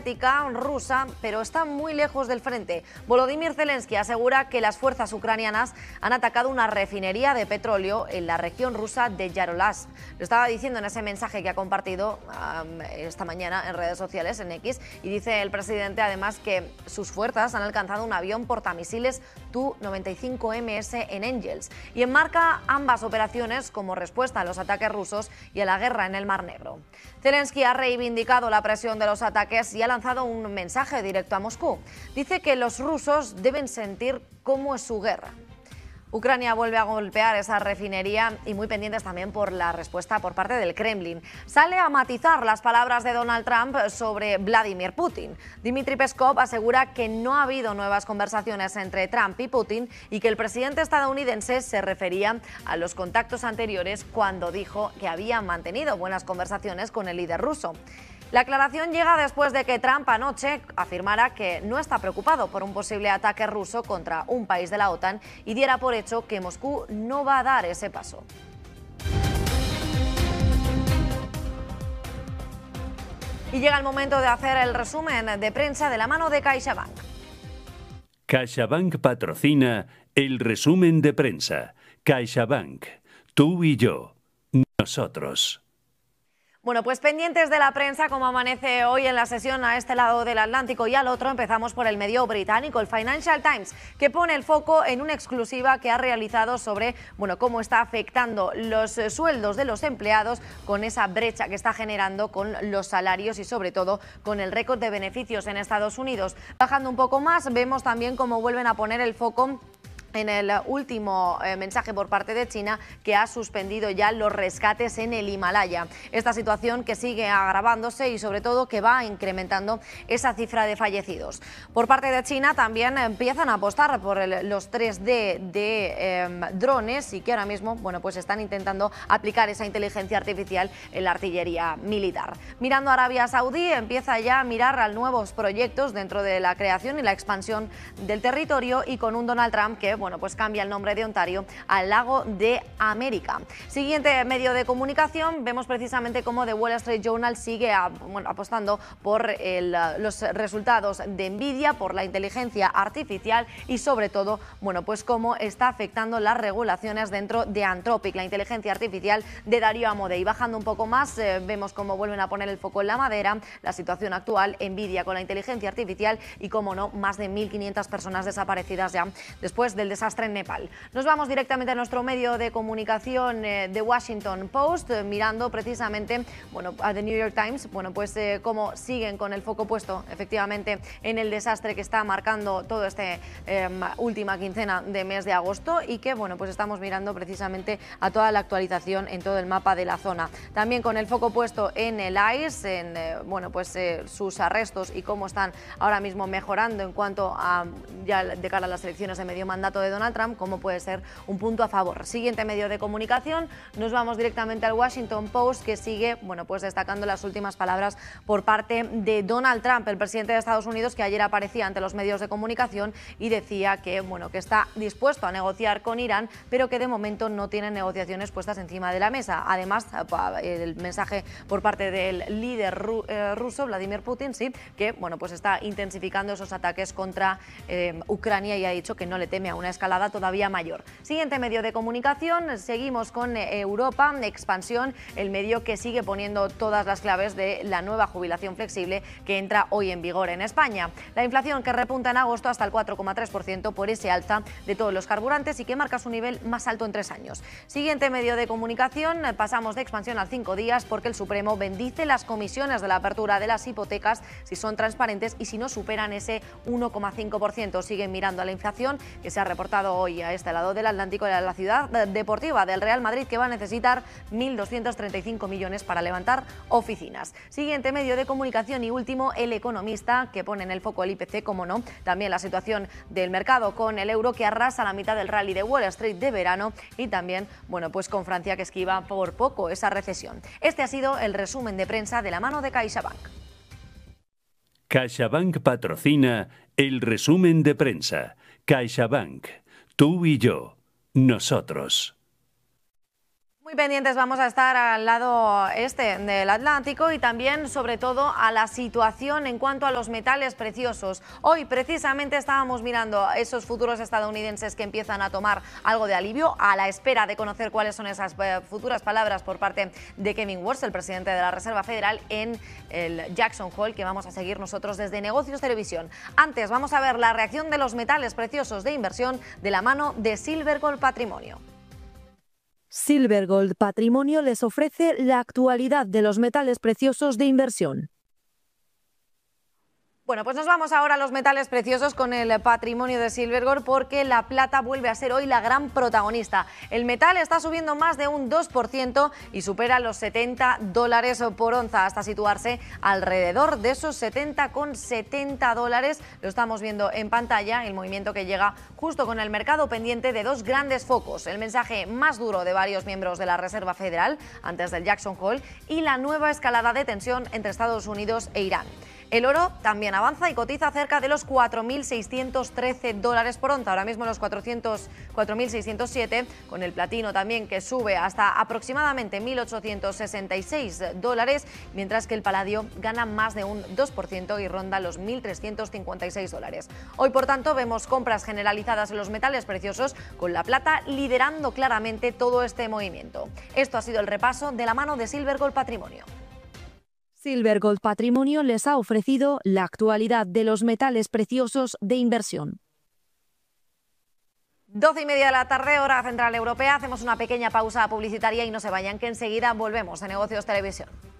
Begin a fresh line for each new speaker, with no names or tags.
soviética rusa, pero está muy lejos del frente. Volodymyr Zelensky asegura que las fuerzas ucranianas han atacado una refinería de petróleo en la región rusa de Yaroslavl. Lo estaba diciendo en ese mensaje que ha compartido esta mañana en redes sociales, en X, y dice el presidente además que sus fuerzas han alcanzado un avión portamisiles Tu-95MS en Engels y enmarca ambas operaciones como respuesta a los ataques rusos y a la guerra en el Mar Negro. Zelensky ha reivindicado la presión de los ataques y ha lanzado un mensaje directo a Moscú. Dice que los rusos deben sentir cómo es su guerra. Ucrania vuelve a golpear esa refinería y muy pendientes también por la respuesta por parte del Kremlin. Sale a matizar las palabras de Donald Trump sobre Vladimir Putin. Dmitry Peskov asegura que no ha habido nuevas conversaciones entre Trump y Putin y que el presidente estadounidense se refería a los contactos anteriores cuando dijo que había mantenido buenas conversaciones con el líder ruso. La aclaración llega después de que Trump anoche afirmara que no está preocupado por un posible ataque ruso contra un país de la OTAN y diera por hecho que Moscú no va a dar ese paso. Y llega el momento de hacer el resumen de prensa de la mano de CaixaBank.
CaixaBank patrocina el resumen de prensa. CaixaBank, tú y yo, nosotros.
Bueno, pues pendientes de la prensa, como amanece hoy en la sesión a este lado del Atlántico y al otro, empezamos por el medio británico, el Financial Times, que pone el foco en una exclusiva que ha realizado sobre cómo está afectando los sueldos de los empleados con esa brecha que está generando con los salarios y sobre todo con el récord de beneficios en Estados Unidos. Bajando un poco más, vemos también cómo vuelven a poner el foco en el último mensaje por parte de China, que ha suspendido ya los rescates en el Himalaya. Esta situación que sigue agravándose y sobre todo que va incrementando esa cifra de fallecidos. Por parte de China también empiezan a apostar por los 3D de drones y que ahora mismo pues están intentando aplicar esa inteligencia artificial en la artillería militar. Mirando a Arabia Saudí, empieza ya a mirar a nuevos proyectos dentro de la creación y la expansión del territorio y con un Donald Trump que pues cambia el nombre de Ontario al Lago de América. Siguiente medio de comunicación, vemos precisamente cómo The Wall Street Journal sigue apostando por los resultados de Nvidia, por la inteligencia artificial y sobre todo, pues cómo está afectando las regulaciones dentro de Anthropic, la inteligencia artificial de Darío Amodei. Bajando un poco más, vemos cómo vuelven a poner el foco en la madera, la situación actual, Nvidia con la inteligencia artificial y, como no, más de 1.500 personas desaparecidas ya después del desastre en Nepal. Nos vamos directamente a nuestro medio de comunicación The Washington Post, mirando precisamente a The New York Times, cómo siguen con el foco puesto efectivamente en el desastre que está marcando todo este última quincena de mes de agosto y que pues estamos mirando precisamente a toda la actualización en todo el mapa de la zona. También con el foco puesto en el ICE, en sus arrestos y cómo están ahora mismo mejorando en cuanto a ya de cara a las elecciones de medio mandato de Donald Trump, como puede ser un punto a favor. Siguiente medio de comunicación, nos vamos directamente al Washington Post, que sigue destacando las últimas palabras por parte de Donald Trump, el presidente de Estados Unidos, que ayer aparecía ante los medios de comunicación y decía que que está dispuesto a negociar con Irán, pero que de momento no tienen negociaciones puestas encima de la mesa. Además, el mensaje por parte del líder ruso, Vladimir Putin, sí, que está intensificando esos ataques contra Ucrania y ha dicho que no le teme a una escalada todavía mayor. Siguiente medio de comunicación, seguimos con Europa, expansión, el medio que sigue poniendo todas las claves de la nueva jubilación flexible que entra hoy en vigor en España. La inflación que repunta en agosto hasta el 4,3% por ese alza de todos los carburantes y que marca su nivel más alto en 3 años. Siguiente medio de comunicación, pasamos de expansión al 5 días porque el Supremo bendice las comisiones de la apertura de las hipotecas si son transparentes y si no superan ese 1,5%. Siguen mirando a la inflación que se ha reportado hoy a este lado del Atlántico, de la ciudad deportiva del Real Madrid, que va a necesitar 1.235 millones para levantar oficinas. Siguiente medio de comunicación y último, El Economista, que pone en el foco el IPC, como no, también la situación del mercado con el euro que arrasa la mitad del rally de Wall Street de verano y también, con Francia que esquiva por poco esa recesión. Este ha sido el resumen de prensa de la mano de CaixaBank.
CaixaBank patrocina el resumen de prensa. CaixaBank, tú y yo, nosotros.
Muy pendientes vamos a estar al lado este del Atlántico y también, sobre todo, a la situación en cuanto a los metales preciosos. Hoy, precisamente, estábamos mirando esos futuros estadounidenses que empiezan a tomar algo de alivio a la espera de conocer cuáles son esas futuras palabras por parte de Kevin Warsh, el presidente de la Reserva Federal, en el Jackson Hole, que vamos a seguir nosotros desde Negocios Televisión. Antes, vamos a ver la reacción de los metales preciosos de inversión de la mano de Silver Gold Patrimonio.
Silver Gold Patrimonio les ofrece la actualidad de los metales preciosos de inversión.
Bueno, pues nos vamos ahora a los metales preciosos con el patrimonio de Silver Gold, porque la plata vuelve a ser hoy la gran protagonista. El metal está subiendo más de un 2% y supera los $70 por onza, hasta situarse alrededor de esos $70,70. Lo estamos viendo en pantalla, el movimiento que llega justo con el mercado pendiente de dos grandes focos: el mensaje más duro de varios miembros de la Reserva Federal antes del Jackson Hole y la nueva escalada de tensión entre Estados Unidos e Irán. El oro también avanza y cotiza cerca de los $4.613 por onza, ahora mismo los 4.607, con el platino también que sube hasta aproximadamente $1.866, mientras que el paladio gana más de un 2% y ronda los $1.356. Hoy, por tanto, vemos compras generalizadas en los metales preciosos, con la plata liderando claramente todo este movimiento. Esto ha sido el repaso de la mano de Silver Gold Patrimonio.
Silver Gold Patrimonio les ha ofrecido la actualidad de los metales preciosos de inversión.
12:30 de la tarde, hora central europea. Hacemos una pequeña pausa publicitaria y no se vayan, que enseguida volvemos a Negocios Televisión.